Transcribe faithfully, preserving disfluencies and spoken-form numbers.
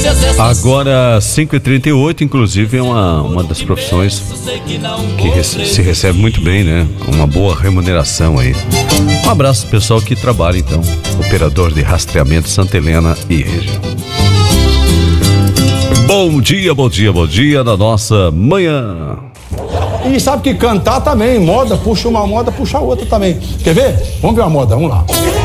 Agora, cinco e trinta e oito, inclusive, é uma, uma das profissões que rece- se recebe muito bem, né? Uma boa remuneração aí. Um abraço pro pessoal que trabalha, então. Operador de rastreamento Santa Helena e região. Bom dia, bom dia, bom dia na nossa manhã. E sabe que cantar também, moda, puxa uma moda, puxa a outra também. Quer ver? Vamos ver uma moda, vamos lá.